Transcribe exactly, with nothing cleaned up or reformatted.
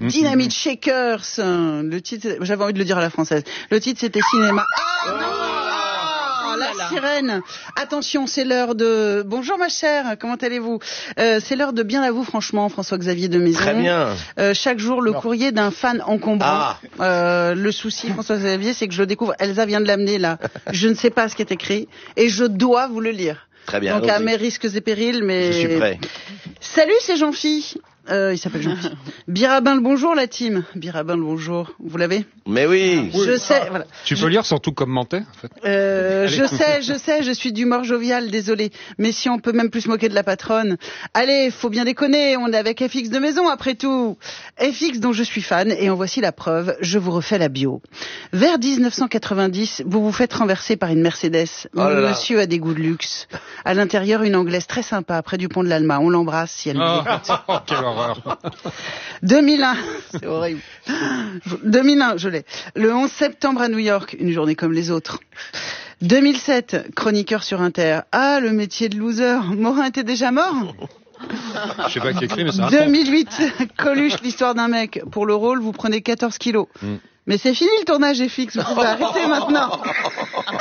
Dynamite Shakers. Le titre, j'avais envie de le dire à la française. Le titre, c'était Cinéma. Ah, non, ah, la sirène. Attention, c'est l'heure de... Bonjour ma chère, comment allez-vous? euh, C'est l'heure de bien à vous, franchement, François-Xavier de Maison. Très bien. Euh, chaque jour, le non. courrier d'un fan encombrant. Ah. Euh, le souci, François-Xavier, c'est que je le découvre. Elsa vient de l'amener là. Je ne sais pas ce qui est écrit et je dois vous le lire. Très bien. Donc à mes risques et périls, mais... Je suis prêt. Salut, c'est Jean-Phi. Euh, il s'appelle Jean-Phi. Birabin le bonjour, la team. Birabin le bonjour. Vous l'avez? Mais oui. Je sais, voilà. Tu peux lire sans tout commenter, en fait. Euh, je sais, je sais, je suis d'humeur joviale, désolé. Mais si on peut même plus se moquer de la patronne. Allez, faut bien déconner, on est avec F X de Maison, après tout. F X dont je suis fan, et en voici la preuve, je vous refais la bio. Vers dix-neuf cent quatre-vingt-dix, vous vous faites renverser par une Mercedes. Oh là là. Monsieur a des goûts de luxe. À l'intérieur, une Anglaise très sympa, près du pont de l'Alma. On l'embrasse si elle nous Oh, écoute. quelle horreur. deux mille un, c'est horrible. deux mille un, je l'ai. Le onze septembre à New York, une journée comme les autres. deux mille sept, chroniqueur sur Inter. Ah, le métier de loser. Morin était déjà mort? Je sais pas qui écrit, mais c'est un deux mille huit, Coluche, l'histoire d'un mec. Pour le rôle, vous prenez quatorze kilos. Mm. Mais c'est fini le tournage F X, vous pouvez arrêter maintenant.